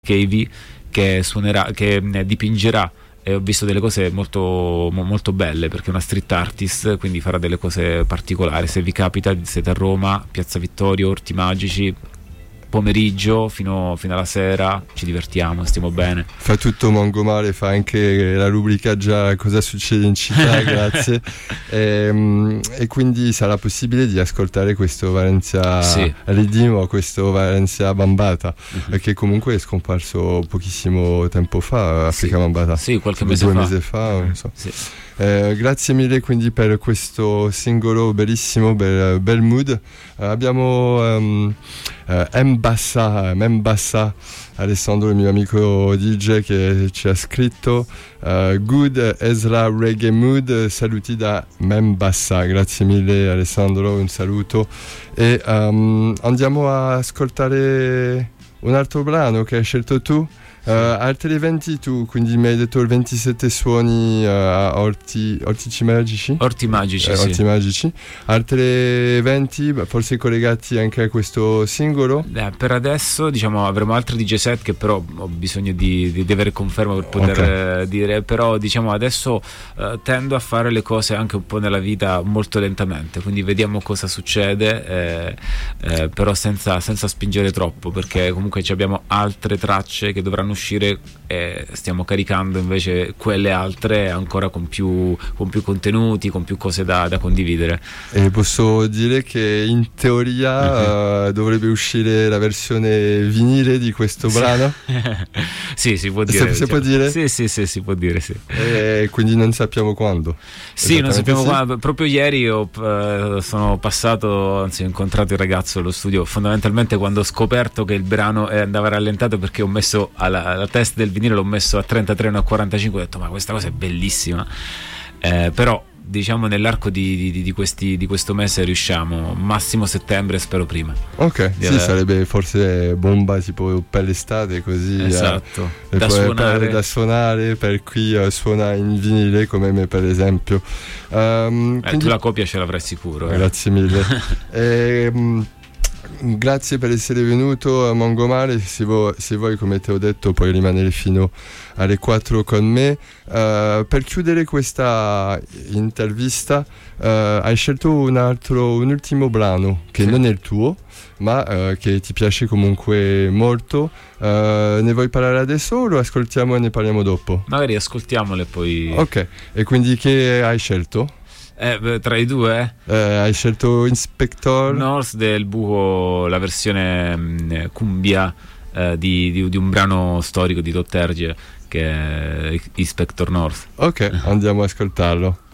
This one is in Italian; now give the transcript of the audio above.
Cavey, che suonerà, che dipingerà, e ho visto delle cose molto, molto belle, perché è una street artist, quindi farà delle cose particolari. Se vi capita, siete a Roma, Piazza Vittorio, Orti Magici, pomeriggio fino alla sera, ci divertiamo, stiamo bene. Fa tutto Mangomare, fa anche la rubrica già cosa succede in città, grazie. E quindi sarà possibile di ascoltare questo Valencia Redeem o questo Valencia Bambata, che comunque è scomparso pochissimo tempo fa, Africa Bambata. Sì, qualche mese fa, non so. Sì. Grazie mille quindi per questo singolo bellissimo, bel mood. Abbiamo Mbassa, Alessandro, il mio amico DJ, che ci ha scritto Good Ezra Reggae Mood, saluti da Mbassa. Grazie mille Alessandro, un saluto. E andiamo a ascoltare un altro brano che hai scelto tu. Altri eventi tu, quindi mi hai detto il 27 suoni a Orti Magici? Orti Magici, sì. Orti Magici. Altri eventi forse collegati anche a questo singolo? Per adesso diciamo avremo altri DJ set, che però ho bisogno di avere conferma per poter dire, però diciamo adesso tendo a fare le cose anche un po' nella vita molto lentamente, quindi vediamo cosa succede, però senza spingere troppo, perché comunque abbiamo altre tracce che dovranno uscire e stiamo caricando invece quelle altre ancora con più contenuti, con più cose da condividere. E posso dire che in teoria dovrebbe uscire la versione vinile di questo brano? Sì, si può dire. Si può dire? Sì, si può dire, sì. E quindi non sappiamo quando? Sì, non sappiamo quando. Proprio ieri sono passato, anzi ho incontrato il ragazzo allo studio, fondamentalmente quando ho scoperto che il brano andava rallentato, perché ho messo la test del vinile, l'ho messo a 33 e a 45, ho detto ma questa cosa è bellissima, però diciamo nell'arco di questo mese riusciamo, massimo settembre, spero prima. Ok, sì, sarebbe forse bomba tipo per l'estate, così. Esatto, da suonare per chi suona in vinile come me per esempio. Quindi, tu la copia ce l'avrai sicuro. Grazie mille. Grazie per essere venuto a Mangomare. Se vuoi, come ti ho detto, puoi rimanere fino alle 4 con me. Per chiudere questa intervista hai scelto un ultimo brano che non è il tuo, ma che ti piace comunque molto. Ne vuoi parlare adesso o lo ascoltiamo e ne parliamo dopo? Magari ascoltiamole poi. Ok, e quindi che hai scelto? Tra i due hai scelto Inspector North del Buco, la versione cumbia di un brano storico di Dotterge, che è Inspector North. Ok, andiamo a ascoltarlo.